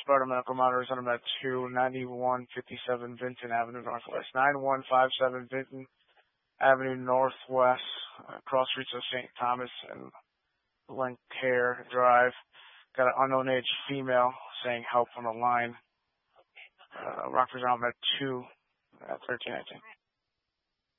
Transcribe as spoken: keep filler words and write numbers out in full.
Sparta Medical Monitors on at two ninety-one fifty-seven Vinton Avenue Northwest, nine one five seven Vinton Avenue Northwest, uh, cross streets of Saint Thomas and Lancaire Drive. Got an unknown age female saying help on the line. Uh, Rockford Island at two, uh, thirteen nineteen.